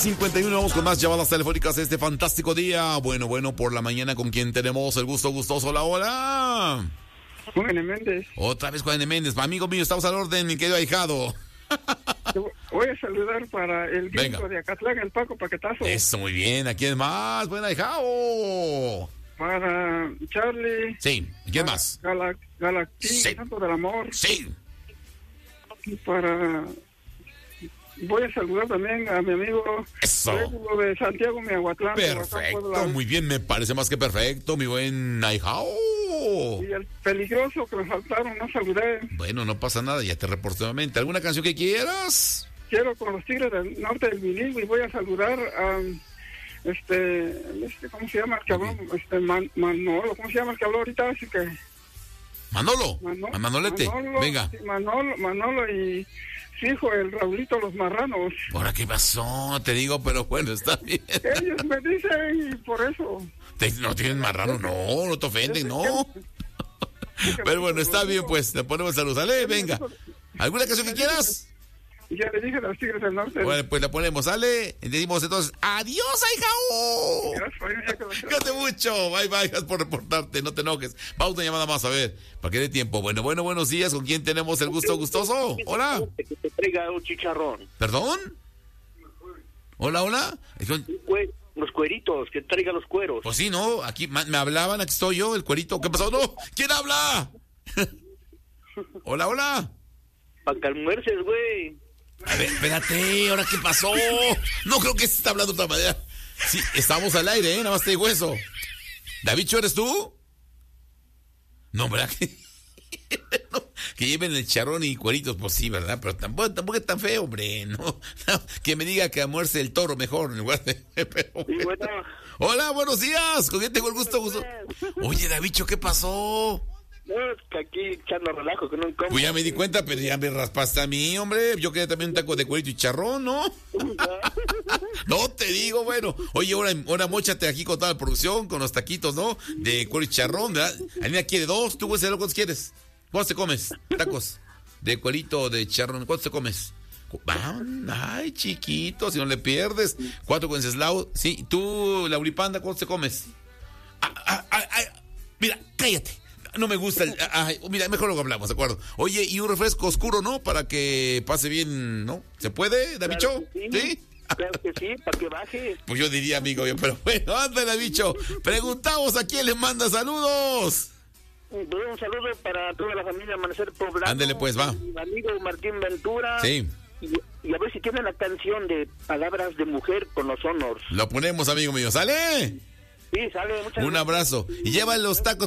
9:51, vamos con más llamadas telefónicas este fantástico día. Bueno, por la mañana, ¿con quién tenemos el gusto gustoso? Hola. Juan Méndez. Otra vez Juan Méndez. Amigo mío, estamos al orden, mi querido ahijado. Te voy a saludar para el Venga. gringo de Acatlán, el Paco Paquetazo. Eso, muy bien. ¿A quién más? Buen ahijado. Para Charlie. Sí. ¿Y quién más? Galactín, Sí. Santo del Amor. Sí. Y voy a saludar también a mi amigo Eso. Régulo de Santiago, Miahuatlán. Perfecto, muy bien, me parece más que perfecto, mi buen ahijado. Y el peligroso que me faltaron, no saludé. Bueno, no pasa nada, ya te reporté nuevamente. ¿Alguna canción que quieras? Quiero con los Tigres del Norte del Bilingüe y voy a saludar a ¿cómo se llama el que habló? Manolo, ¿cómo se llama el que habló ahorita? Así que Manolo. Manolete. Manolo, Venga. sí, Manolo y su hijo, el Raulito Los Marranos. ¿Ahora qué pasó? Te digo, pero bueno, está bien. Ellos me dicen y por eso. No tienen marrano, no te ofenden, no. Pero bueno, está bien, pues, te ponemos salud. Sale, venga. ¿Alguna canción que quieras? Ya le dije a los Tigres del Norte. Bueno, pues la ponemos, sale. Y decimos entonces, adiós, ahijao. Gracias. Cuídate mucho. Bye, gracias por reportarte, no te enojes. Vamos a una llamada más, a ver, para que dé tiempo. Bueno, buenos días. ¿Con quién tenemos el gusto gustoso? Hola. Que te traiga un chicharrón. ¿Perdón? Hola. Los cueritos, que traiga los cueros. Pues sí, ¿no? Aquí me hablaban, aquí estoy yo, el cuerito. ¿Qué pasó? No, ¿quién habla? Hola. Para que almuerces, güey. A ver, espérate, ¿ahora qué pasó? No creo que se está hablando de otra manera. Sí, estamos al aire, nada más te digo eso. ¿Davicho, eres tú? No, ¿verdad? No, que lleven el charrón y cueritos, pues sí, ¿verdad? Pero tampoco es tan feo, hombre, ¿no? Que me diga que almuerce el toro mejor en lugar de... Pero Sí, bueno. Hola, buenos días. ¿Con quién tengo el gusto? Oye, Davicho, ¿qué pasó? No, es que aquí echando relajo con un combo. Pues ya me di cuenta, pero ya me raspaste a mí, hombre. Yo quería también un taco de cuerito y charrón, ¿no? No te digo, bueno. Oye, ahora móchate aquí con toda la producción, con los taquitos, ¿no? De cuerito y charrón, ¿verdad? Alina quiere 2, ¿tú, güey, cuántos quieres? ¿Cuántos te comes? Tacos de cuerito, de charrón, ¿cuántos te comes? Ay, chiquito, si no le pierdes. 4 con Ceslao. Sí, tú, Lauripanda, ¿cuántos te comes? Mira, cállate. No me gusta mira, mejor luego hablamos, ¿de acuerdo? Oye, y un refresco oscuro, ¿no? Para que pase bien, ¿no? ¿Se puede, Davicho? Claro que sí. ¿Sí? Claro que sí, para que baje. Pues yo diría, amigo, pero bueno, ándale, Davicho. Preguntamos a quién le manda saludos. Un saludo para toda la familia Amanecer Poblano. Ándale, pues, va. Mi amigo Martín Ventura. Sí. Y a ver si tiene la canción de Palabras de Mujer con los Honors. Lo ponemos, amigo mío. ¿Sale? Sí, sale. Muchas Un abrazo. Y lleva los tacos